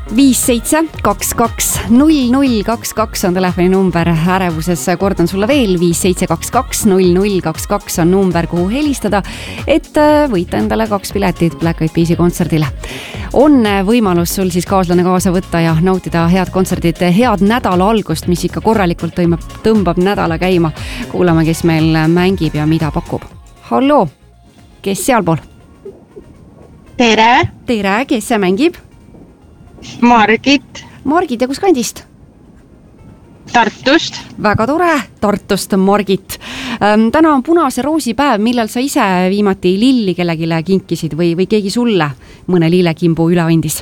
57220022 on telefoni number ärevuses. Kordan sulle veel, 57220022 on number, kuhu helistada, et võita endale 2 piletit Black Eyed Peasi kontserdile. On võimalus sul siis kaaslane kaasa võtta ja nautida head kontserdid, head nädala algust, mis ikka korralikult tõmbab nädala käima. Kuulame, kes meil mängib ja mida pakub. Halloo, kes sealpool? Tere! Tere, kes see mängib? Margit. Margit ja kus kandist? Tartust. Väga tore, Tartust Margit. Täna on punase roosi päev, millal sa ise viimati lilli kellegile kinkisid või keegi sulle mõne lillekimbu üle andis?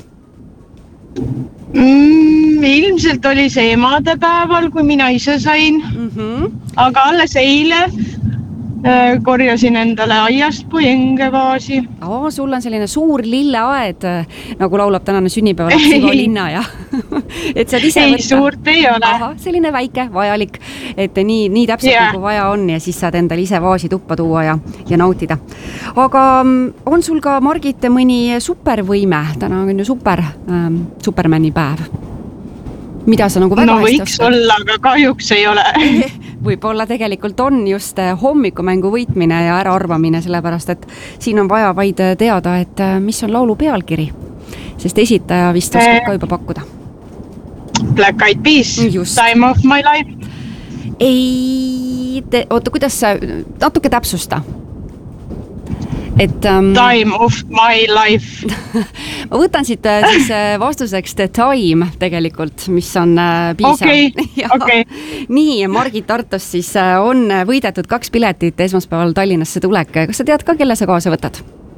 Ilmselt oli see emadepäeval, kui mina ise sain. Aga alles eile korjasin endale aiast pojengevaasi. Sul on selline suur lilleaed, nagu laulab tänane sünnipäevalaps Ivo Linna ja et saad ise võtta. Suurt ei ole. Selline väike, vajalik, et nii täpselt nagu vaja on ja siis saad endale ise vaasi tuppa tuua ja nautida. Aga on sul ka, Margit, mõni supervõime? Täna on ju supermani päev. Mida sa nagu väga hästi võiks olla, aga kahjuks ei ole. Võib-olla tegelikult on just hommikumängu võitmine ja äraarvamine, sellepärast, et siin on vaja vaid teada, et mis on laulu pealkiri, sest esitaja vist oskab ka juba pakkuda. Black Eyed Peas, Time of my life. Oota, kuidas sa natuke täpsusta? Time of my life. Ma võtan siit siis vastuseks The Time tegelikult, mis on piisav. Okay. Nii, Margit Tartus siis on võidetud 2 piletit esmaspäeval Tallinnasse tulek. Kas sa tead ka, kelle sa kaasa võtad?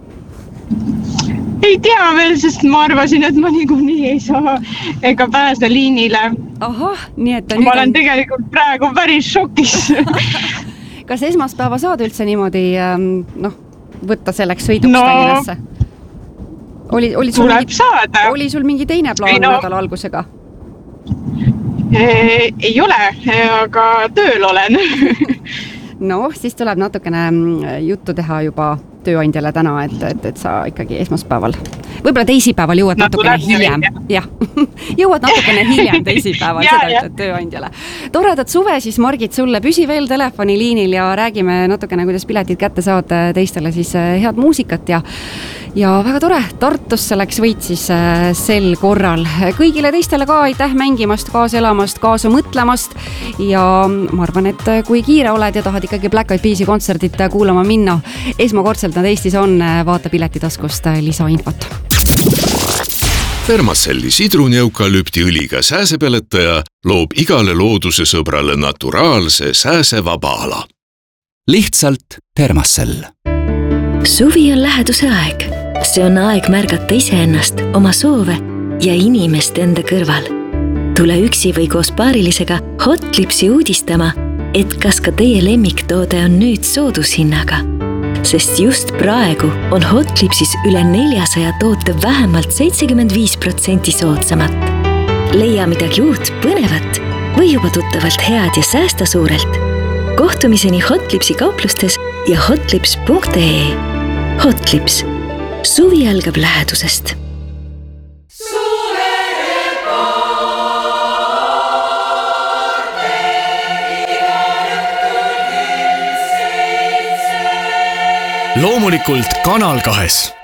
Ei tea veel, sest ma arvasin, et ma niikuinii ei saa ega pääse liinile. Nii et ma olen tegelikult praegu päris šokis. Kas esmaspäeva saad üldse niimoodi võtta selleks sõiduks Tallinnasse? Tuleb saada. Oli sul mingi teine plaan nädala algusega? Ei ole, aga tööl olen. Siis tuleb natukene juttu teha juba tööandjale täna, et sa ikkagi esmaspäeval, võib-olla teisipäeval jõuad natukene hiljem. Jõuad natukene hiljem teisipäeval, seda ütled tööandjale. Toredat suve siis, Margit, sulle. Püsi veel telefoniliinil ja räägime natukene, kuidas piletid kätte saad teistele siis head muusikat ja väga tore, Tartusse läks võit siis sel korral. Kõigile teistele ka aitäh mängimast, kaasa elamast, kaasa mõtlemast ja ma arvan, et kui kiire oled ja tahad ikkagi Black Eyed Peasi kontserdit kuulama minna, esmakordselt nad Eestis on, vaata piletitaskust lisainfot. Thermacelli sidruneukalüptiõliga sääsepeletaja loob igale looduse sõbrale naturaalse sääsevaba ala. Lihtsalt Thermacell. Suvi on läheduse aeg. See on aeg märgata iseennast, oma soove ja inimest enda kõrval. Tule üksi või koos paarilisega Hotlipsi uudistama, et kas ka teie lemmiktoode on nüüd soodushinnaga. Sest just praegu on Hotlipsis üle 400 toote vähemalt 75% soodsamat. Leia midagi uut, põnevat või juba tuttavalt head ja säästa suurelt. Kohtumiseni Hotlipsi kauplustes ja hotlips.ee. Hotlips. Suvi algab lähedusest. Loomulikult Kanal 2.